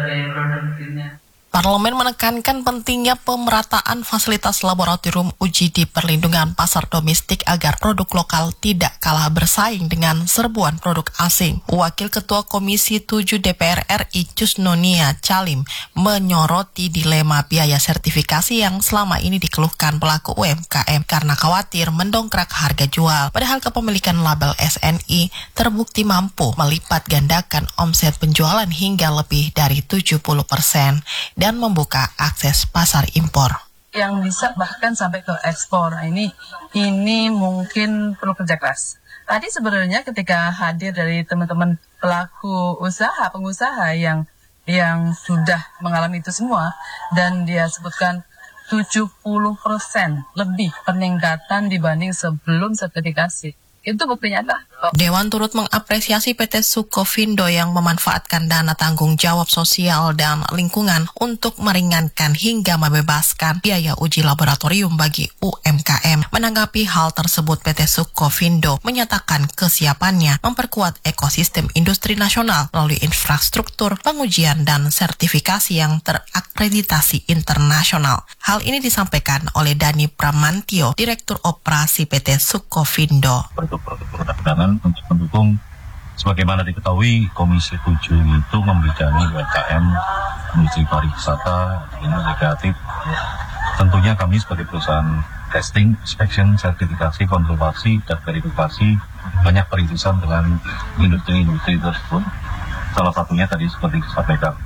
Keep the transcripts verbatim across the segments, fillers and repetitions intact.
dari produktifnya. Parlemen menekankan pentingnya pemerataan fasilitas laboratorium uji di perlindungan pasar domestik agar produk lokal tidak kalah bersaing dengan serbuan produk asing. Wakil Ketua Komisi tujuh D P R R I Cusnonia Calim menyoroti dilema biaya sertifikasi yang selama ini dikeluhkan pelaku U M K M karena khawatir mendongkrak harga jual. Padahal kepemilikan label S N I terbukti mampu melipat gandakan omset penjualan hingga lebih dari tujuh puluh persen. Dan membuka akses pasar impor. Yang bisa bahkan sampai ke ekspor. Nah, ini ini mungkin perlu kerja keras. Tadi sebenarnya ketika hadir dari teman-teman pelaku usaha, pengusaha yang yang sudah mengalami itu semua, dan dia sebutkan tujuh puluh persen lebih peningkatan dibanding sebelum sertifikasi. Itu buktinya lah. Dewan turut mengapresiasi P T Sukovindo yang memanfaatkan dana tanggung jawab sosial dan lingkungan untuk meringankan hingga membebaskan biaya uji laboratorium bagi U M K M. Menanggapi hal tersebut, P T Sukovindo menyatakan kesiapannya memperkuat ekosistem industri nasional melalui infrastruktur pengujian dan sertifikasi yang terakreditasi internasional. Hal ini disampaikan oleh Dani Pramantio, Direktur Operasi P T Sukovindo. Produk-produk dagangan untuk mendukung, sebagaimana diketahui Komisi tujuh itu membidangi U M K M, industri pariwisata, ini negatif. Tentunya kami sebagai perusahaan testing, inspection, sertifikasi, kontroversi, dan verifikasi banyak peririsan dengan industri-industri tersebut. Salah satunya tadi seperti disampaikan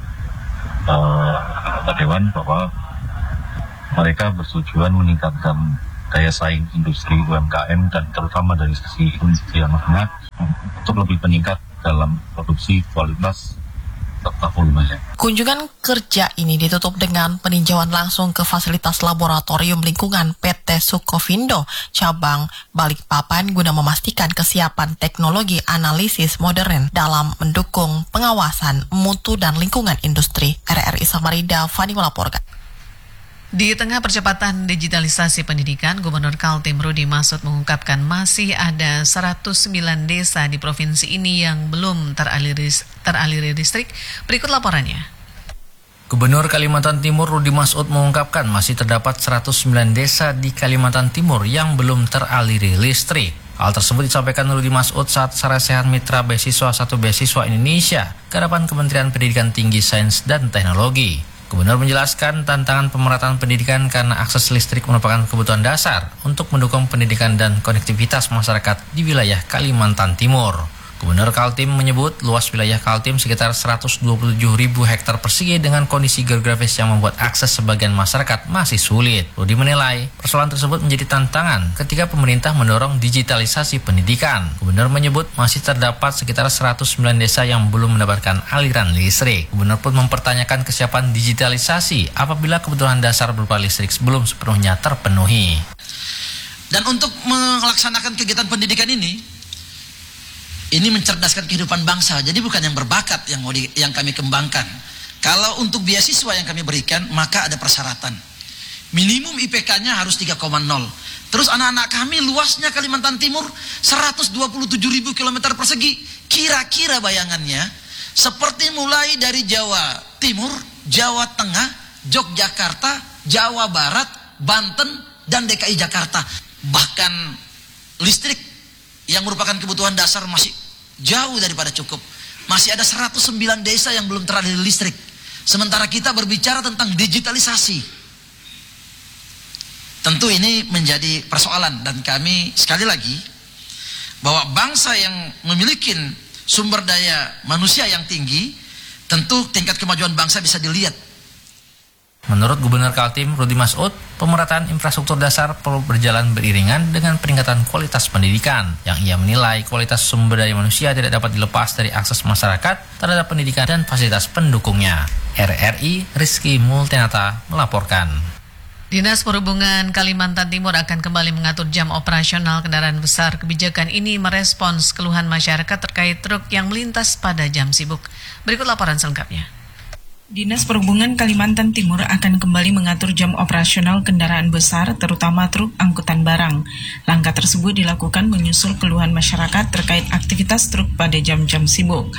uh, Pak Dewan bahwa mereka bertujuan meningkatkan daya saing industri U M K M dan terutama dari sisi industri yang menengah untuk lebih meningkat dalam produksi kualitas serta volumenya. Kunjungan kerja ini ditutup dengan peninjauan langsung ke fasilitas laboratorium lingkungan P T Sukovindo cabang Balikpapan guna memastikan kesiapan teknologi analisis modern dalam mendukung pengawasan mutu dan lingkungan industri. R R I Samarinda, Fani melaporkan. Di tengah percepatan digitalisasi pendidikan, Gubernur Kaltim Rudi Masud mengungkapkan masih ada seratus sembilan desa di provinsi ini yang belum teraliri, teraliri listrik. Berikut laporannya. Gubernur Kalimantan Timur Rudi Masud mengungkapkan masih terdapat seratus sembilan desa di Kalimantan Timur yang belum teraliri listrik. Hal tersebut disampaikan Rudi Masud saat Sarasehan Mitra Beasiswa Satu Beasiswa Indonesia ke hadapan Kementerian Pendidikan Tinggi Sains dan Teknologi. Gubernur menjelaskan tantangan pemerataan pendidikan karena akses listrik merupakan kebutuhan dasar untuk mendukung pendidikan dan konektivitas masyarakat di wilayah Kalimantan Timur. Gubernur Kaltim menyebut luas wilayah Kaltim sekitar seratus dua puluh tujuh ribu hektar persegi dengan kondisi geografis yang membuat akses sebagian masyarakat masih sulit. Rudi menilai persoalan tersebut menjadi tantangan ketika pemerintah mendorong digitalisasi pendidikan. Gubernur menyebut masih terdapat sekitar seratus sembilan desa yang belum mendapatkan aliran listrik. Gubernur pun mempertanyakan kesiapan digitalisasi apabila kebutuhan dasar berupa listrik belum sepenuhnya terpenuhi. Dan untuk melaksanakan kegiatan pendidikan ini, ini mencerdaskan kehidupan bangsa. Jadi bukan yang berbakat yang mau di, yang kami kembangkan. Kalau untuk beasiswa yang kami berikan, maka ada persyaratan. Minimum I P K-nya harus tiga koma nol. Terus anak-anak kami luasnya Kalimantan Timur seratus dua puluh tujuh ribu kilometer persegi. Kira-kira bayangannya seperti mulai dari Jawa Timur, Jawa Tengah, Yogyakarta, Jawa Barat, Banten, dan D K I Jakarta. Bahkan listrik yang merupakan kebutuhan dasar masih jauh daripada cukup. Masih ada seratus sembilan desa yang belum teraliri listrik. Sementara kita berbicara tentang digitalisasi. Tentu ini menjadi persoalan, dan kami sekali lagi bahwa bangsa yang memiliki sumber daya manusia yang tinggi, tentu tingkat kemajuan bangsa bisa dilihat. Menurut Gubernur Kaltim Rudi Masud, pemerataan infrastruktur dasar perlu berjalan beriringan dengan peningkatan kualitas pendidikan, yang ia menilai kualitas sumber daya manusia tidak dapat dilepas dari akses masyarakat terhadap pendidikan dan fasilitas pendukungnya. R R I Rizky Multenata melaporkan. Dinas Perhubungan Kalimantan Timur akan kembali mengatur jam operasional kendaraan besar. Kebijakan ini merespons keluhan masyarakat terkait truk yang melintas pada jam sibuk. Berikut laporan selengkapnya. Dinas Perhubungan Kalimantan Timur akan kembali mengatur jam operasional kendaraan besar, terutama truk angkutan barang. Langkah tersebut dilakukan menyusul keluhan masyarakat terkait aktivitas truk pada jam-jam sibuk.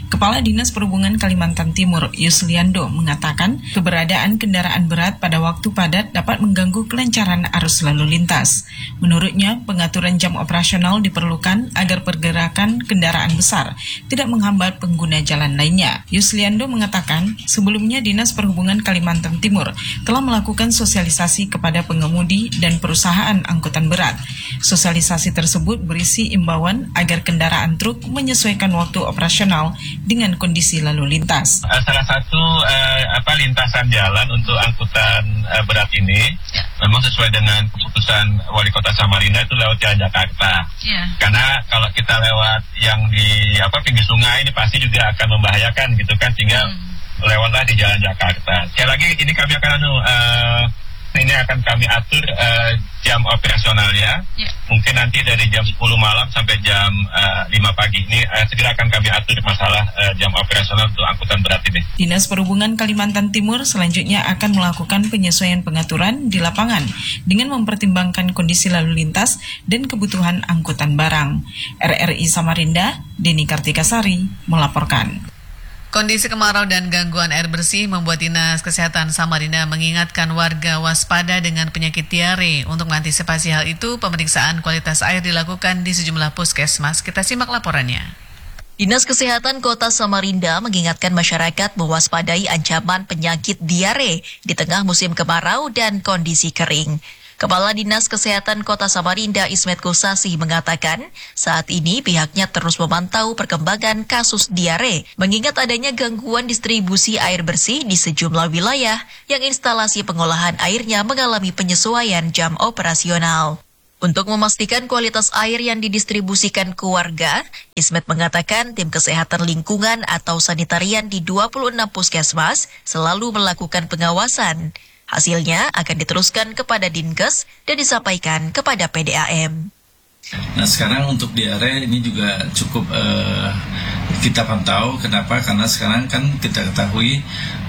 Kepala Dinas Perhubungan Kalimantan Timur, Yusliando, mengatakan keberadaan kendaraan berat pada waktu padat dapat mengganggu kelancaran arus lalu lintas. Menurutnya, pengaturan jam operasional diperlukan agar pergerakan kendaraan besar tidak menghambat pengguna jalan lainnya. Yusliando mengatakan, sebelumnya Dinas Perhubungan Kalimantan Timur telah melakukan sosialisasi kepada pengemudi dan perusahaan angkutan berat. Sosialisasi tersebut berisi imbauan agar kendaraan truk menyesuaikan waktu operasional dengan kondisi lalu lintas. Salah satu uh, apa lintasan jalan untuk angkutan uh, berat ini ya. Memang sesuai dengan keputusan Wali Kota Samarinda itu lewat Jalan Jakarta. Ya. Karena kalau kita lewat yang di apa pinggir sungai ini pasti juga akan membahayakan gitu kan, sehingga hmm. lewatlah di Jalan Jakarta. Sekali lagi ini kami akan anu uh, ini akan kami atur uh, jam operasionalnya. Ya. Mungkin nanti dari jam sepuluh malam sampai jam uh, lima pagi ini uh, segera akan kami atur masalah uh, jam operasional untuk angkutan berat ini. Dinas Perhubungan Kalimantan Timur selanjutnya akan melakukan penyesuaian pengaturan di lapangan dengan mempertimbangkan kondisi lalu lintas dan kebutuhan angkutan barang. R R I Samarinda, Deni Kartikasari melaporkan. Kondisi kemarau dan gangguan air bersih membuat Dinas Kesehatan Samarinda mengingatkan warga waspada dengan penyakit diare. Untuk mengantisipasi hal itu, pemeriksaan kualitas air dilakukan di sejumlah puskesmas. Kita simak laporannya. Dinas Kesehatan Kota Samarinda mengingatkan masyarakat mewaspadai ancaman penyakit diare di tengah musim kemarau dan kondisi kering. Kepala Dinas Kesehatan Kota Samarinda Ismet Kusasi mengatakan saat ini pihaknya terus memantau perkembangan kasus diare mengingat adanya gangguan distribusi air bersih di sejumlah wilayah yang instalasi pengolahan airnya mengalami penyesuaian jam operasional. Untuk memastikan kualitas air yang didistribusikan ke warga, Ismet mengatakan tim kesehatan lingkungan atau sanitarian di dua puluh enam puskesmas selalu melakukan pengawasan. Hasilnya akan diteruskan kepada Dinkes dan disampaikan kepada P D A M. Nah sekarang untuk diare ini juga cukup uh, kita pantau. Kenapa? Karena sekarang kan kita ketahui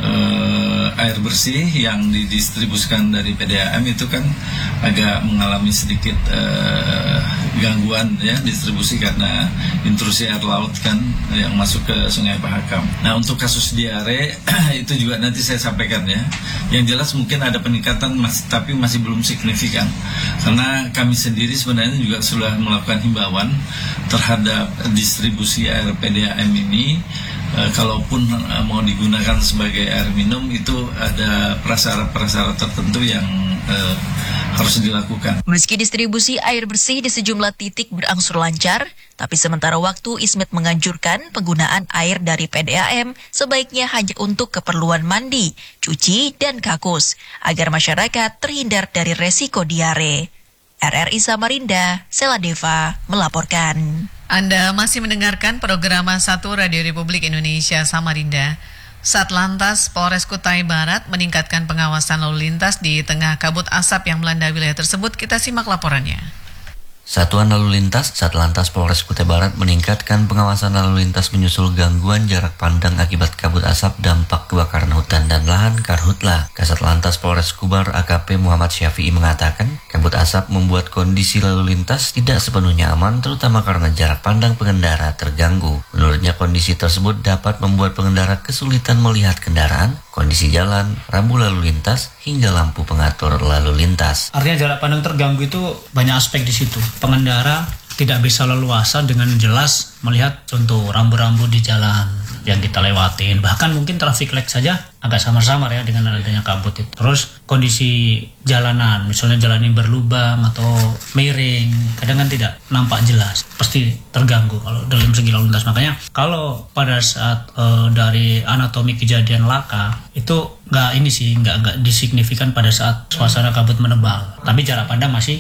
uh, air bersih yang didistribusikan dari P D A M itu kan agak mengalami sedikit uh, gangguan ya distribusi karena intrusi air laut kan yang masuk ke Sungai Pahakam. Nah untuk kasus diare itu juga nanti saya sampaikan ya. Yang jelas mungkin ada peningkatan mas, tapi masih belum signifikan karena kami sendiri sebenarnya juga sudah melakukan himbauan terhadap distribusi air P D A M ini. E, kalaupun e, mau digunakan sebagai air minum itu ada prasyarat-prasyarat tertentu yang e, harus dilakukan. Meski distribusi air bersih di sejumlah titik berangsur lancar, tapi sementara waktu Ismet menganjurkan penggunaan air dari P D A M sebaiknya hanya untuk keperluan mandi, cuci, dan kakus, agar masyarakat terhindar dari resiko diare. R R I Samarinda, Sela Deva melaporkan. Anda masih mendengarkan program satu Radio Republik Indonesia Samarinda. Satlantas Polres Kutai Barat meningkatkan pengawasan lalu lintas di tengah kabut asap yang melanda wilayah tersebut. Kita simak laporannya. Satuan Lalu Lintas Satlantas Polres Kutai Barat meningkatkan pengawasan lalu lintas menyusul gangguan jarak pandang akibat kabut asap dampak kebakaran hutan dan lahan Karhutla. Kasat Lantas Polres Kubar A K P Muhammad Syafi'i mengatakan, kabut asap membuat kondisi lalu lintas tidak sepenuhnya aman, terutama karena jarak pandang pengendara terganggu. Menurutnya kondisi tersebut dapat membuat pengendara kesulitan melihat kendaraan, kondisi jalan, rambu lalu lintas, hingga lampu pengatur lalu lintas. Artinya jarak pandang terganggu itu banyak aspek di situ. Pengendara tidak bisa leluasa dengan jelas melihat contoh rambu-rambu di jalan yang kita lewatin. Bahkan mungkin traffic light saja agak samar-samar ya dengan adanya kabut itu. Terus kondisi jalanan, misalnya jalan yang berlubang atau miring, kadang kan tidak nampak jelas. Pasti terganggu kalau dalam segi lalu lintas. Makanya kalau pada saat uh, dari anatomi kejadian laka itu nggak ini sih nggak nggak disignifikan pada saat suasana kabut menebal. Tapi jarak pandang masih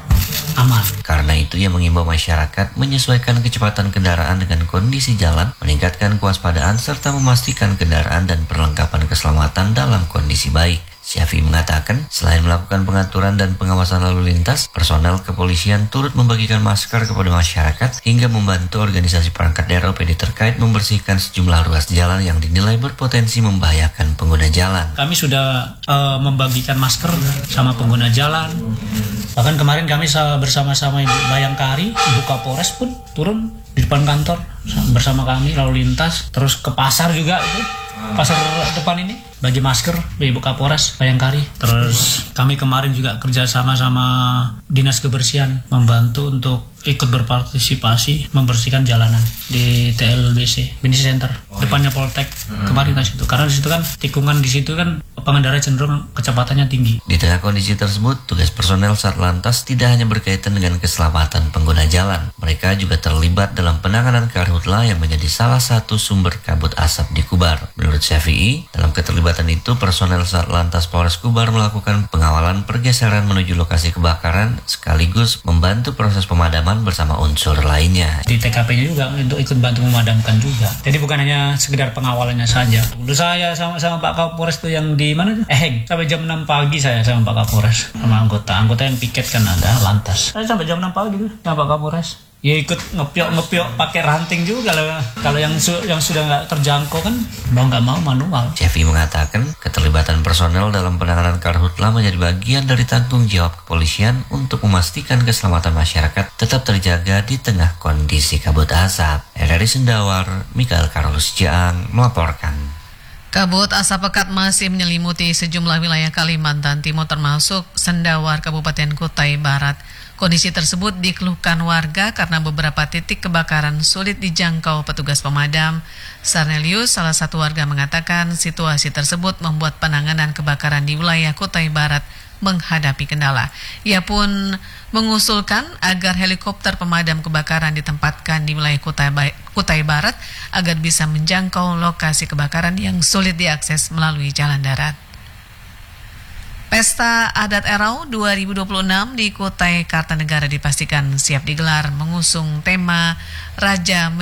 aman. Karena itu ia mengimbau masyarakat menyesuaikan kecepatan kendaraan dengan kondisi jalan, meningkatkan kewaspadaan serta memastikan kendaraan dan perlengkapan keselamatan dalam kondisi baik. Syafi'i mengatakan, selain melakukan pengaturan dan pengawasan lalu lintas, personel kepolisian turut membagikan masker kepada masyarakat hingga membantu organisasi perangkat daerah O P D terkait membersihkan sejumlah ruas jalan yang dinilai berpotensi membahayakan pengguna jalan. Kami sudah uh, membagikan masker sama pengguna jalan, Bahkan kemarin kami bersama-sama Ibu Bayangkari, Ibu Kapolres pun turun di depan kantor bersama kami lalu lintas, terus ke pasar juga itu, pasar depan ini bagi masker Ibu Kapolres Bayangkari. Terus kami kemarin juga kerja sama sama Dinas Kebersihan membantu untuk ikut berpartisipasi membersihkan jalanan di T L B C Binisi Center oh, depannya Poltek hmm. kemarin di situ, karena di situ kan tikungan di situ kan pengendara cenderung kecepatannya tinggi. Di tengah kondisi tersebut, tugas personel Satlantas tidak hanya berkaitan dengan keselamatan pengguna jalan, mereka juga terlibat dalam penanganan karhutla yang menjadi salah satu sumber kabut asap di Kubar. Menurut Syafi'i, dalam keterlibatan itu personel Satlantas Polres Kubar melakukan pengawalan pergeseran menuju lokasi kebakaran sekaligus membantu proses pemadaman bersama unsur lainnya. Di T K P-nya juga untuk ikut bantu memadamkan juga. Jadi bukan hanya sekedar pengawalannya saja. Dulu saya sama sama Pak Kapolres itu yang di mana tuh? Eheng. Sampai jam enam pagi saya sama Pak Kapolres sama anggota. Anggota yang piket kan ada lantas. Saya sampai jam enam pagi tuh sama Pak Kapolres. Ya ikut ngepiok-ngepiok pakai ranting juga kalau kalau yang su, yang sudah nggak terjangkau kan mau nggak mau manual. Syafi'i mengatakan keterlibatan personel dalam penanganan karhutla menjadi bagian dari tanggung jawab kepolisian untuk memastikan keselamatan masyarakat tetap terjaga di tengah kondisi kabut asap. R R I Sendawar, Mikael Karolus Jaang melaporkan. Kabut asap pekat masih menyelimuti sejumlah wilayah Kalimantan Timur termasuk Sendawar, Kabupaten Kutai Barat. Kondisi tersebut dikeluhkan warga karena beberapa titik kebakaran sulit dijangkau petugas pemadam. Sarnelius, salah satu warga, mengatakan situasi tersebut membuat penanganan kebakaran di wilayah Kutai Barat menghadapi kendala. Ia pun mengusulkan agar helikopter pemadam kebakaran ditempatkan di wilayah Kutai, Kutai Barat agar bisa menjangkau lokasi kebakaran yang sulit diakses melalui jalan darat. Pesta Adat Erau dua ribu dua puluh enam di Kutai Kartanegara dipastikan siap digelar mengusung tema Raja